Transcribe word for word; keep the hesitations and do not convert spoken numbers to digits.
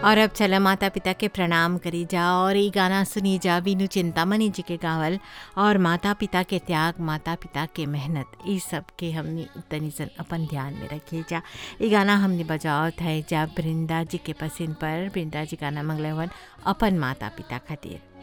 और अब चला माता पिता के प्रणाम करी जा और ये गाना सुनी जा बीनू चिंतामणि जी के गावल। और माता पिता के त्याग, माता पिता के मेहनत, ये सब के हमने तनी सन अपन ध्यान में रखिए जा। ये गाना हमने बजाओ था जा वृंदा जी के पसंद पर। वृंदा जी गाना मंगले हुआ अपन माता पिता खातिर।